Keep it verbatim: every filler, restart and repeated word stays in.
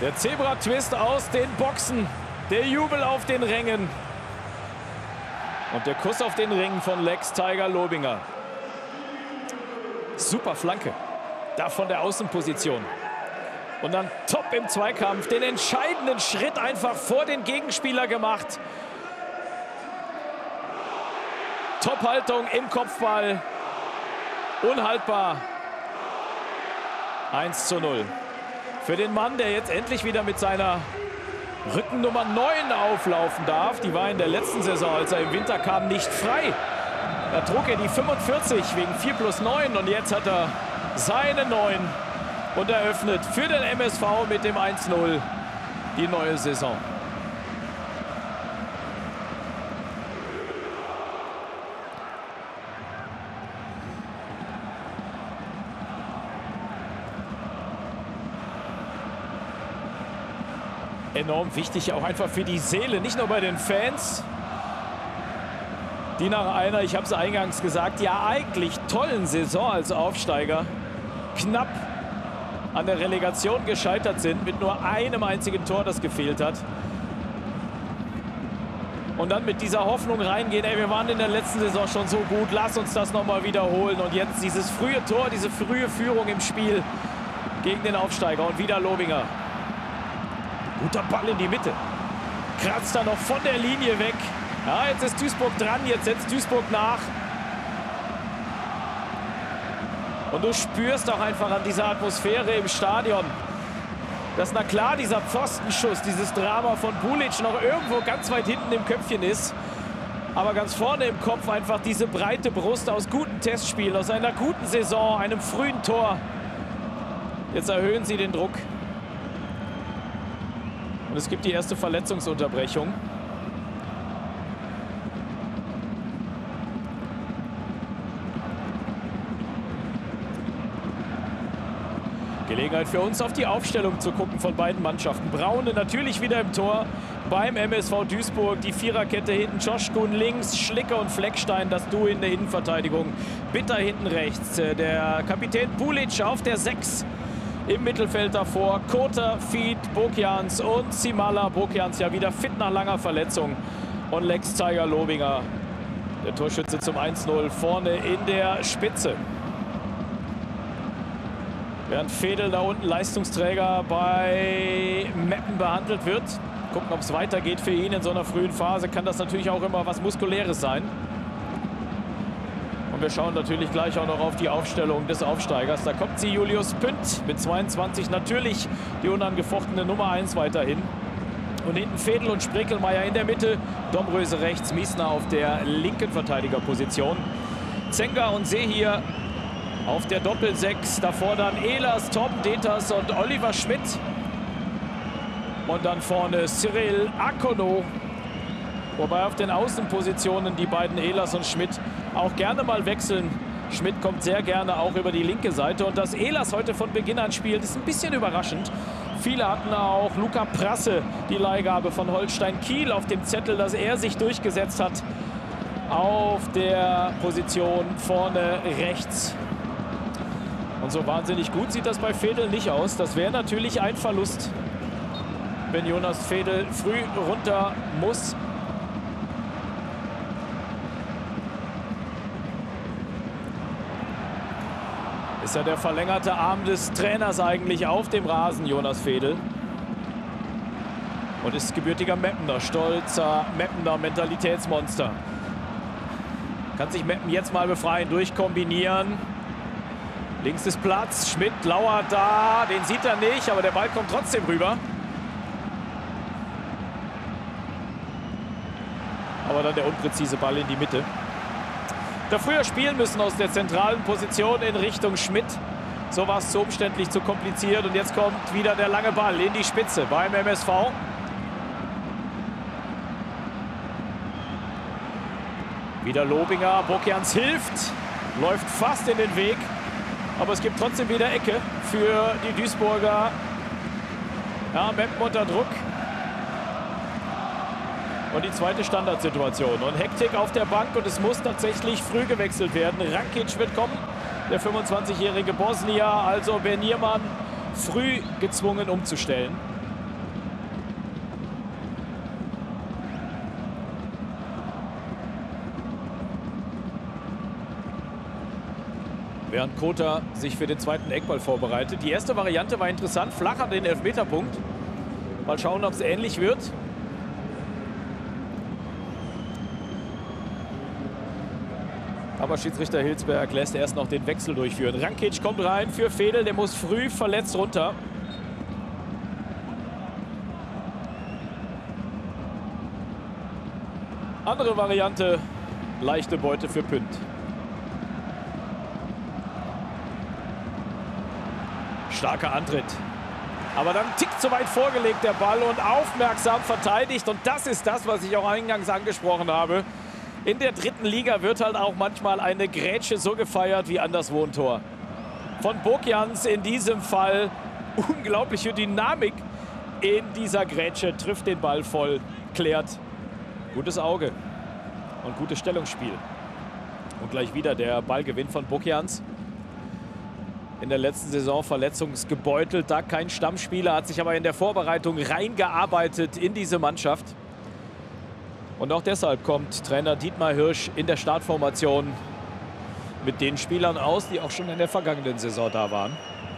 Der Zebra-Twist aus den Boxen. Der Jubel auf den Rängen. Und der Kuss auf den Ring von Lex Tiger Lobinger. Super Flanke. Da von der Außenposition. Und dann top im Zweikampf. Den entscheidenden Schritt einfach vor den Gegenspieler gemacht. Top-Haltung im Kopfball. Unhaltbar. eins zu null. Für den Mann, der jetzt endlich wieder mit seiner Rückennummer neun auflaufen darf. Die war in der letzten Saison, als er im Winter kam, nicht frei. Da trug er die fünfundvierzig wegen vier plus neun und jetzt hat er seine neun und eröffnet für den M S V mit dem eins null die neue Saison. Enorm wichtig, auch einfach für die Seele, nicht nur bei den Fans, die nach einer, ich habe es eingangs gesagt, ja eigentlich tollen Saison als Aufsteiger knapp an der Relegation gescheitert sind, mit nur einem einzigen Tor, das gefehlt hat. Und dann mit dieser Hoffnung reingehen, ey, wir waren in der letzten Saison schon so gut, lass uns das nochmal wiederholen. Und jetzt dieses frühe Tor, diese frühe Führung im Spiel gegen den Aufsteiger und wieder Lobinger. Guter Ball in die Mitte. Kratzt er noch von der Linie weg. Ja, jetzt ist Duisburg dran, jetzt setzt Duisburg nach. Und du spürst auch einfach an dieser Atmosphäre im Stadion, dass, na klar, dieser Pfostenschuss, dieses Drama von Pulic noch irgendwo ganz weit hinten im Köpfchen ist. Aber ganz vorne im Kopf einfach diese breite Brust aus guten Testspielen, aus einer guten Saison, einem frühen Tor. Jetzt erhöhen sie den Druck. Und es gibt die erste Verletzungsunterbrechung. Gelegenheit für uns, auf die Aufstellung zu gucken von beiden Mannschaften. Braune natürlich wieder im Tor beim M S V Duisburg. Die Viererkette hinten, Joschkun links, Schlicker und Fleckstein, das Duo in der Innenverteidigung. Bitter hinten rechts. Der Kapitän Pulic auf der sechs. Im Mittelfeld davor Kota, Fied, Bokjans und Simala. Bokjans ja wieder fit nach langer Verletzung. Und Lex Tiger Lobinger, der Torschütze zum eins null, vorne in der Spitze. Während Fedel da unten Leistungsträger bei Meppen behandelt wird. Gucken, ob es weitergeht für ihn in so einer frühen Phase. Kann das natürlich auch immer was Muskuläres sein. Wir schauen natürlich gleich auch noch auf die Aufstellung des Aufsteigers. Da kommt sie, Julius Pünd mit zweiundzwanzig. Natürlich die unangefochtene Nummer eins weiterhin. Und hinten Fedel und Spreckelmeier in der Mitte. Domröse rechts, Miesner auf der linken Verteidigerposition. Zenga und Sehir auf der Doppel-sechs. Davor dann Ehlers, Tom Deters und Oliver Schmidt. Und dann vorne Cyril Akono. Wobei auf den Außenpositionen die beiden Ehlers und Schmidt auch gerne mal wechseln. Schmidt kommt sehr gerne auch über die linke Seite. Und dass Ehlers heute von Beginn an spielt, ist ein bisschen überraschend. Viele hatten auch Luca Prasse, die Leihgabe von Holstein Kiel, auf dem Zettel, dass er sich durchgesetzt hat auf der Position vorne rechts. Und so wahnsinnig gut sieht das bei Fedel nicht aus. Das wäre natürlich ein Verlust, wenn Jonas Fedel früh runter muss. Ist ja der verlängerte Arm des Trainers eigentlich auf dem Rasen, Jonas Fedel. Und ist gebürtiger Meppener, stolzer Meppener Mentalitätsmonster. Kann sich Meppen jetzt mal befreien, durchkombinieren. Links ist Platz, Schmidt lauert da, den sieht er nicht, aber der Ball kommt trotzdem rüber. Aber dann der unpräzise Ball in die Mitte. Da früher spielen müssen aus der zentralen Position in Richtung Schmidt. So war es zu umständlich, zu kompliziert. Und jetzt kommt wieder der lange Ball in die Spitze beim M S V. Wieder Lobinger, Bokjans hilft, läuft fast in den Weg. Aber es gibt trotzdem wieder Ecke für die Duisburger. Ja, Meppen unter Druck. Und die zweite Standardsituation. Und Hektik auf der Bank und es muss tatsächlich früh gewechselt werden. Rankic wird kommen, der fünfundzwanzigjährige Bosnier, also Benirman, früh gezwungen umzustellen. Während Kota sich für den zweiten Eckball vorbereitet. Die erste Variante war interessant, flach an den Elfmeterpunkt. Mal schauen, ob es ähnlich wird. Aber Schiedsrichter Hilsberg lässt erst noch den Wechsel durchführen. Rankic kommt rein für Fedel, der muss früh verletzt runter. Andere Variante, leichte Beute für Pünd. Starker Antritt. Aber dann tickt zu weit vorgelegt der Ball und aufmerksam verteidigt. Und das ist das, was ich auch eingangs angesprochen habe. In der dritten Liga wird halt auch manchmal eine Grätsche so gefeiert wie anderswo ein Tor. Von Bokjans in diesem Fall unglaubliche Dynamik in dieser Grätsche. Trifft den Ball voll, klärt. Gutes Auge und gutes Stellungsspiel. Und gleich wieder der Ballgewinn von Bokjans. In der letzten Saison verletzungsgebeutelt, da kein Stammspieler, hat sich aber in der Vorbereitung reingearbeitet in diese Mannschaft. Und auch deshalb kommt Trainer Dietmar Hirsch in der Startformation mit den Spielern aus, die auch schon in der vergangenen Saison da waren.